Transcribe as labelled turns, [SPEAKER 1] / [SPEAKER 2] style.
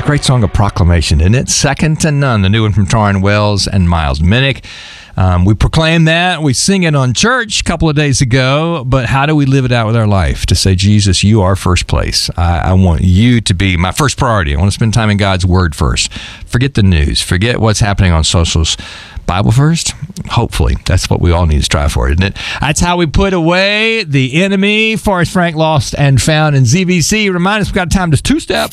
[SPEAKER 1] a great song of proclamation, isn't it? Second to none, the new one from Taryn Wells and Miles Minnick. We proclaim that. We sing it on church a couple of days ago, but how do we live it out with our life? To say, Jesus, you are first place. I want you to be my first priority. I want to spend time in God's Word first. Forget the news. Forget what's happening on socials. Bible first? Hopefully. That's what we all need to strive for, isn't it? That's how we put away the enemy. Forrest Frank, Lost and Found in ZBC. Remind us, we've got time to two-step.